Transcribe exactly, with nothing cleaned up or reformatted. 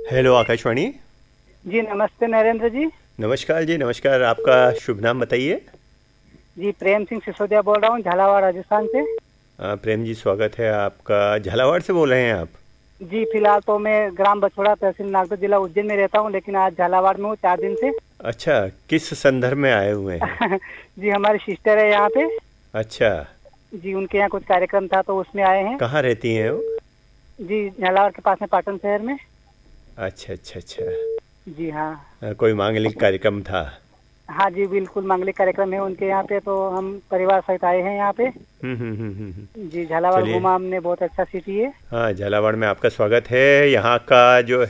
Hello Akashvani. जी नमस्ते नरेंद्र जी। नमस्कार जी, नमस्कार। आपका शुभ नाम बताइए। जी प्रेम सिंह सिसोदिया बोल रहा हूँ, झालावाड़ राजस्थान से। अ, प्रेम जी, स्वागत है आपका। झालावाड़ से बोल रहे हैं आप? जी फिलहाल तो मैं ग्राम बछोड़ा, तहसील नागदा, जिला उज्जैन में रहता हूँ, लेकिन आज झालावाड़ में हूँ चार दिन से। अच्छा, किस संदर्भ में आए हुए हैं? जी हमारी सिस्टर है यहाँ पे। अच्छा। जी उनके यहाँ कुछ कार्यक्रम था तो उसमें आए हैं। कहाँ रहती हैं वो? जी झालावाड़ के पास में पाटन शहर में। अच्छा अच्छा अच्छा। जी हाँ। अ, कोई मांगलिक कार्यक्रम था? हाँ जी बिल्कुल, मांगलिक कार्यक्रम है उनके यहाँ पे, तो हम परिवार सहित आए हैं यहाँ पे। हम्म हम्म हम्म हम्म हम्म। जी झालावाड़ चलिए। घूमा हमने, बहुत अच्छा सिटी है। हाँ, झालावाड़ में आपका स्वागत है। यहाँ का जो